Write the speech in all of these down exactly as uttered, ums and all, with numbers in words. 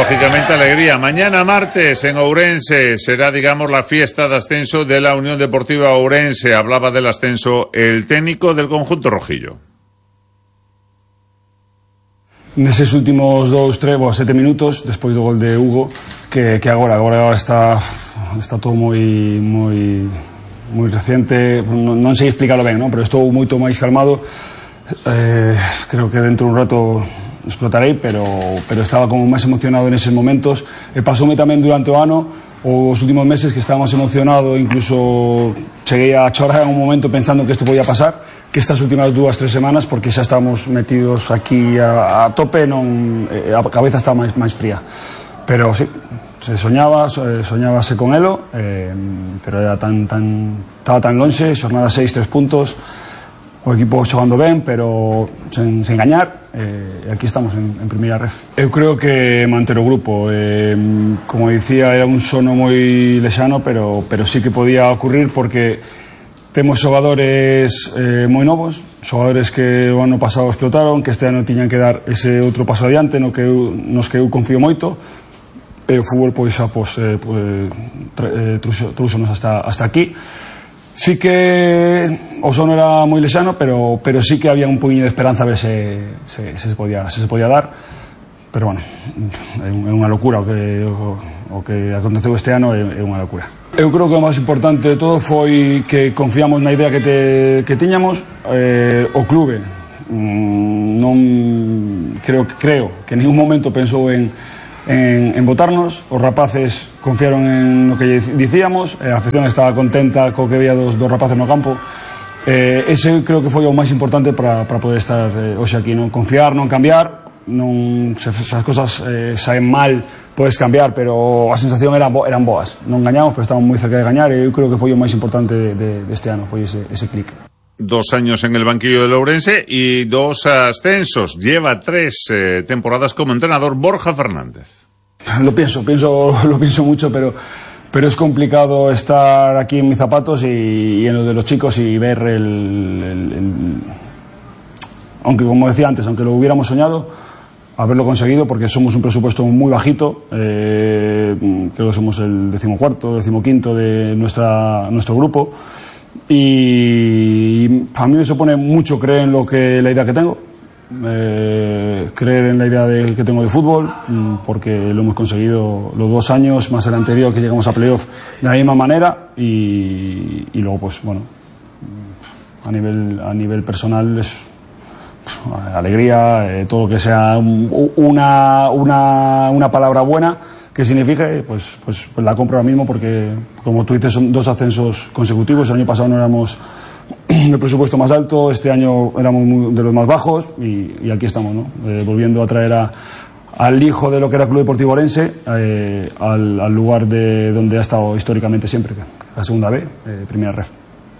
Lógicamente alegría. Mañana martes en Ourense será, digamos, la fiesta de ascenso de la Unión Deportiva Ourense. Hablaba del ascenso el técnico del conjunto rojillo. Neses últimos dous, tres, bueno, sete minutos despois do gol de Hugo, que, que agora, agora, agora está, está todo moi, moi, moi reciente, non, non sei explicarlo ben, non? Pero estou moito máis calmado, eh, creo que dentro de un rato explotarei, pero, pero estaba como máis emocionado neses momentos, e pasoume tamén durante o ano, os últimos meses que estaba máis emocionado, incluso cheguei a chorar en un momento pensando que isto podía pasar, que estas últimas dúas, tres semanas, porque xa estamos metidos aquí a, a tope, non, a cabeza está máis, máis fría. Pero sí, se soñaba, soñábase con elo, eh, pero era tan, tan, estaba tan lonxe, xornada seis, tres puntos, o equipo xogando ben, pero sen, sen gañar, eh, aquí estamos en, en primeira ref. Eu creo que manter o grupo, eh, como dicía, era un sono moi lexano, pero, pero sí que podía ocurrir porque temos xogadores eh, moi novos, xogadores que o ano pasado explotaron, que este ano tiñan que dar ese outro paso adiante, no que eu, nos que eu confío moito, e o fútbol pois xa pois, eh, pois, eh, trúxonos hasta, hasta aquí. Sí que o sono era moi lexano, pero, pero sí que había un poquinho de esperanza a ver se, se, se, se, podía, se se podía dar, pero bueno, é unha locura o que, o, o que aconteceu este ano, é, é unha locura. Eu creo que o máis importante de todo foi que confiamos na idea que, te, que tiñamos, eh, o clube mm, non creo, creo que en ningún momento pensou en, en, en votarnos, os rapaces confiaron en lo que dicíamos, a afección estaba contenta co que veía dos, dos rapaces no campo, eh, ese creo que foi o máis importante para, para poder estar eh, hoxe aquí, non confiar, non cambiar, non, se, se as cosas eh, saen mal podes cambiar, pero a sensación era, eran boas, non gañamos, pero estábamos moi cerca de gañar, e eu creo que foi o máis importante de, de, deste ano, foi ese, ese clic. Dos años en el banquillo del Ourense y dos ascensos, lleva tres eh, temporadas como entrenador Borja Fernández. Lo pienso, pienso, lo pienso mucho, pero pero es complicado estar aquí en mis zapatos y, y en lo de los chicos y ver el, el, el aunque como decía antes, aunque lo hubiéramos soñado, haberlo conseguido, porque somos un presupuesto muy bajito, eh, creo que somos el decimocuarto, decimoquinto de nuestra, nuestro grupo, y a mí me supone mucho creer en lo que la idea que tengo, eh, creer en la idea de, que tengo de fútbol, porque lo hemos conseguido los dos años, más el anterior que llegamos a playoff de la misma manera, y, y luego pues bueno, a nivel, a nivel personal es alegría, eh, todo lo que sea una, una, una palabra buena que signifique, pues, pues, pues la compro ahora mismo, porque como tú dices son dos ascensos consecutivos. El año pasado no éramos el presupuesto más alto, este año éramos muy, de los más bajos, y, y aquí estamos, ¿no? Eh, volviendo a traer a, al hijo de lo que era el Club Deportivo Ourense, eh, al, al lugar de donde ha estado históricamente siempre, la segunda B, eh, primera ref,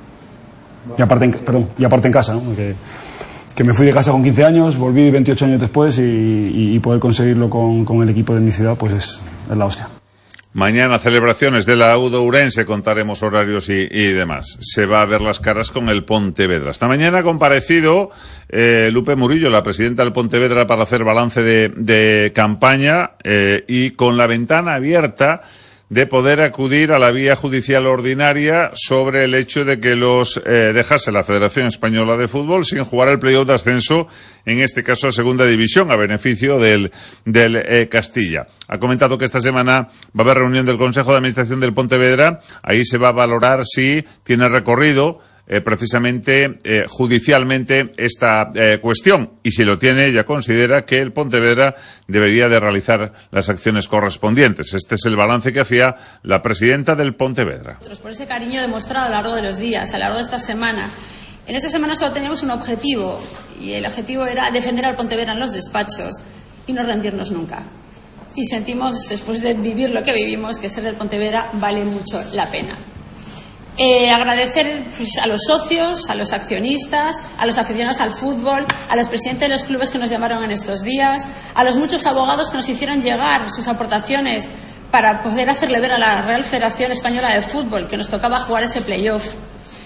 y aparte en, perdón, y aparte en casa, ¿no? que, que me fui de casa con quince años, volví veintiocho años después, y, y, y poder conseguirlo con, con el equipo de mi ciudad, pues es, es la hostia. Mañana celebraciones de la U de Ourense, contaremos horarios y, y demás. Se va a ver las caras con el Pontevedra. Esta mañana ha comparecido eh, Lupe Murillo, la presidenta del Pontevedra, para hacer balance de, de campaña, eh, y con la ventana abierta de poder acudir a la vía judicial ordinaria sobre el hecho de que los eh, dejase la Federación Española de Fútbol sin jugar el playoff de ascenso, en este caso a Segunda División, a beneficio del, del eh, Castilla. Ha comentado que esta semana va a haber reunión del Consejo de Administración del Pontevedra. Ahí se va a valorar si tiene recorrido Eh, precisamente eh, judicialmente esta eh, cuestión, y si lo tiene, ella considera que el Pontevedra debería de realizar las acciones correspondientes. Este es el balance que hacía la presidenta del Pontevedra. Por ese cariño demostrado a lo largo de los días, a lo largo de esta semana. En esta semana solo teníamos un objetivo, y el objetivo era defender al Pontevedra en los despachos y no rendirnos nunca. Y sentimos, después de vivir lo que vivimos, que ser del Pontevedra vale mucho la pena. Eh, agradecer pues, a los socios, a los accionistas, a los aficionados al fútbol, a los presidentes de los clubes que nos llamaron en estos días, a los muchos abogados que nos hicieron llegar sus aportaciones para poder hacerle ver a la Real Federación Española de Fútbol que nos tocaba jugar ese playoff.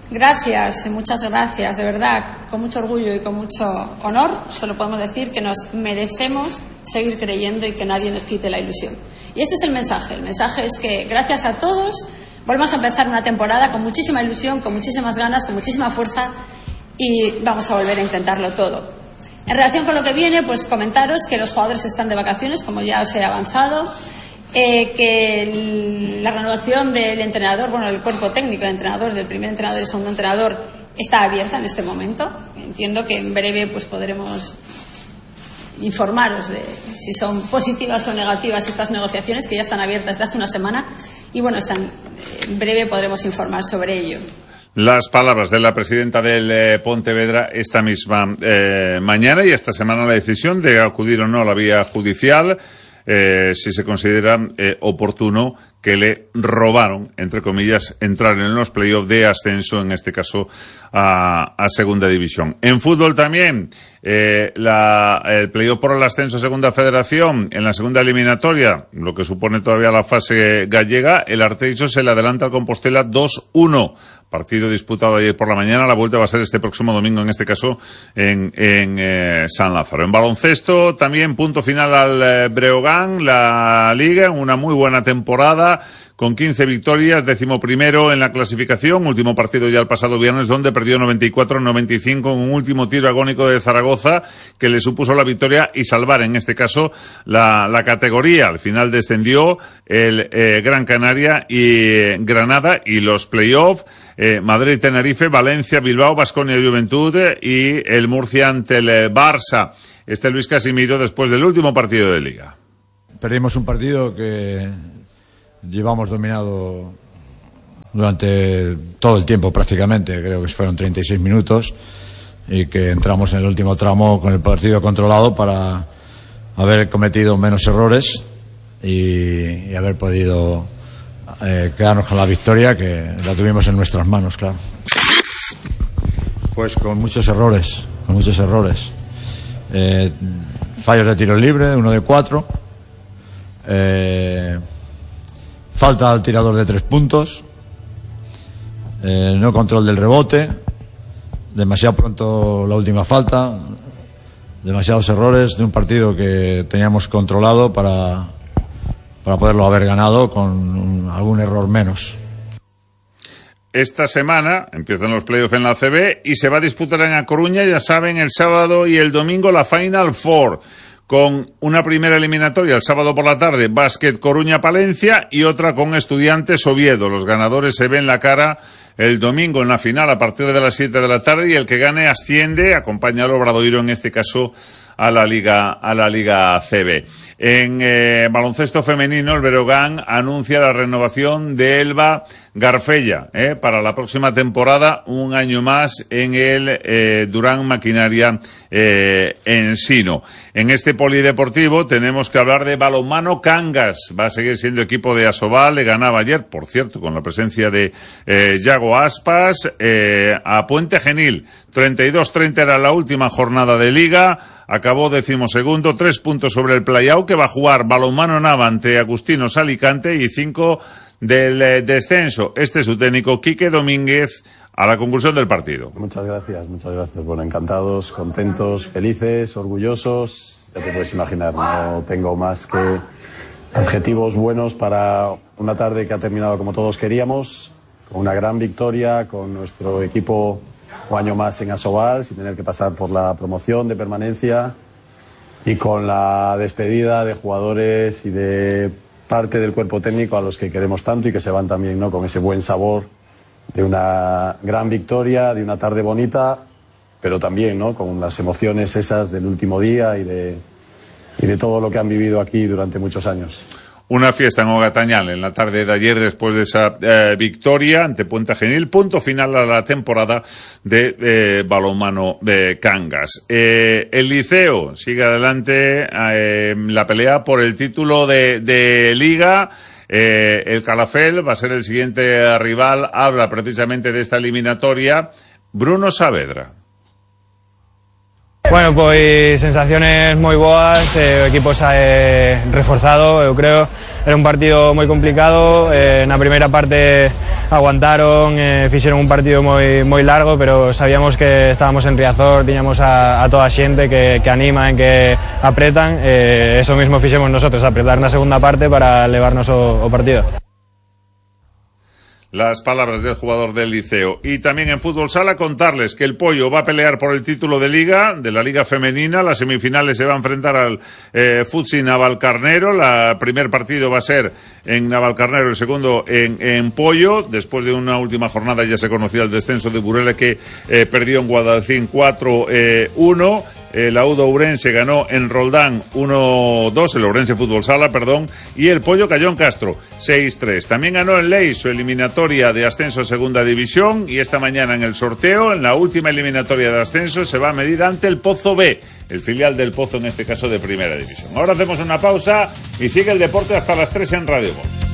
Gracias, muchas gracias, de verdad, con mucho orgullo y con mucho honor, solo podemos decir que nos merecemos seguir creyendo y que nadie nos quite la ilusión. Y este es el mensaje, el mensaje es que gracias a todos volvemos a empezar una temporada con muchísima ilusión, con muchísimas ganas, con muchísima fuerza y vamos a volver a intentarlo todo. En relación con lo que viene, pues comentaros que los jugadores están de vacaciones, como ya os he avanzado. Eh, que el, la renovación del entrenador, bueno, del cuerpo técnico del entrenador, del primer entrenador y segundo entrenador, está abierta en este momento. Entiendo que en breve pues podremos informaros de si son positivas o negativas estas negociaciones, que ya están abiertas desde hace una semana y bueno, están, en breve podremos informar sobre ello. Las palabras de la presidenta del eh, Pontevedra esta misma eh, mañana y esta semana la decisión de acudir o no a la vía judicial. Eh, si se considera eh, oportuno que le robaron, entre comillas, entrar en los playoffs de ascenso, en este caso a, a Segunda División. En fútbol también, eh, la, el playoff por el ascenso a Segunda Federación, en la segunda eliminatoria, lo que supone todavía la fase gallega, el Arteixo se le adelanta al Compostela dos uno. Partido disputado ayer por la mañana, la vuelta va a ser este próximo domingo, en este caso en, en eh, San Lázaro. En baloncesto también punto final al eh, Breogán, la Liga, una muy buena temporada, con quince victorias, décimo primero en la clasificación, último partido ya el pasado viernes, donde perdió noventa y cuatro noventa y cinco en un último tiro agónico de Zaragoza, que le supuso la victoria y salvar, en este caso, la, la categoría. Al final descendió el eh, Gran Canaria y eh, Granada, y los playoffs, eh, Madrid, Tenerife, Valencia, Bilbao, Baskonia, Juventud eh, y el Murcia ante el eh, Barça. Este Luis Casimiro después del último partido de Liga. Perdimos un partido que llevamos dominado durante todo el tiempo prácticamente, creo que fueron treinta y seis minutos, y que entramos en el último tramo con el partido controlado para haber cometido menos errores y, y haber podido eh, quedarnos con la victoria, que la tuvimos en nuestras manos, claro. Pues con muchos errores, con muchos errores. Eh, fallos de tiro libre, uno de cuatro. Eh, falta al tirador de tres puntos, eh, no control del rebote, demasiado pronto la última falta, demasiados errores de un partido que teníamos controlado para, para poderlo haber ganado con un, algún error menos. Esta semana empiezan los playoffs en la A C B y se va a disputar en A Coruña, ya saben, el sábado y el domingo la Final Four, con una primera eliminatoria el sábado por la tarde, Básquet Coruña-Palencia, y otra con Estudiantes Oviedo. Los ganadores se ven la cara el domingo en la final a partir de las siete de la tarde, y el que gane asciende, acompaña al Obradoiro en este caso a la Liga a la Liga C B. En eh, baloncesto femenino, el Breogán anuncia la renovación de Elba Garfella eh, para la próxima temporada, un año más en el eh, Durán Maquinaria eh, Ensino. En este polideportivo tenemos que hablar de balonmano Cangas. Va a seguir siendo equipo de Asobal, le ganaba ayer, por cierto, con la presencia de eh, Yago Aspas, eh, a Puente Genil. treinta y dos treinta era la última jornada de Liga. Acabó decimosegundo, tres puntos sobre el Playao, que va a jugar balonmano Nava ante Agustinos Alicante, y cinco del eh, descenso. Este es su técnico, Quique Domínguez, a la conclusión del partido. Muchas gracias, muchas gracias. Bueno, encantados, contentos, felices, orgullosos. Ya te puedes imaginar, no tengo más que adjetivos buenos para una tarde que ha terminado como todos queríamos, con una gran victoria, con nuestro equipo un año más en Asobal, sin tener que pasar por la promoción de permanencia, y con la despedida de jugadores y de parte del cuerpo técnico a los que queremos tanto y que se van también, ¿no?, con ese buen sabor de una gran victoria, de una tarde bonita, pero también, ¿no?, con las emociones esas del último día y de, y de todo lo que han vivido aquí durante muchos años. Una fiesta en Ogatañal en la tarde de ayer después de esa eh, victoria ante Puente Genil. Punto final a la temporada de eh, balonmano de Cangas. Eh, el Liceo sigue adelante eh, la pelea por el título de, de Liga. Eh, el Calafell va a ser el siguiente rival. Habla precisamente de esta eliminatoria Bruno Saavedra. Bueno, pois sensaciones moi boas, eh, o equipo se eh, reforzado, eu creo. Era un partido moi complicado, eh, na primeira parte aguantaron, eh, fixeron un partido moi moi largo, pero sabíamos que estábamos en Riazor, tiñamos a, a toda a xente que, que animan, que apretan, eh, eso mismo fixemos nosotros, apretar na segunda parte para levarnos o, o partido. Las palabras del jugador del Liceo. Y también en Fútbol Sala contarles que el Pollo va a pelear por el título de Liga, de la Liga Femenina. Las semifinales se va a enfrentar al eh, Futsi Navalcarnero. El primer partido va a ser en Navalcarnero, el segundo en, en Pollo. Después de una última jornada ya se conocía el descenso de Burela, que eh, perdió en Guadalcín cuatro uno. El Audo Ourense ganó en Roldán uno dos, el Ourense Fútbol Sala, perdón, y el Pollo cayó en Castro seis tres. También ganó en Leis su eliminatoria de ascenso a Segunda División, y esta mañana en el sorteo, en la última eliminatoria de ascenso, se va a medir ante el Pozo B, el filial del Pozo, en este caso de Primera División. Ahora hacemos una pausa y sigue el deporte hasta las tres en Radio Voz.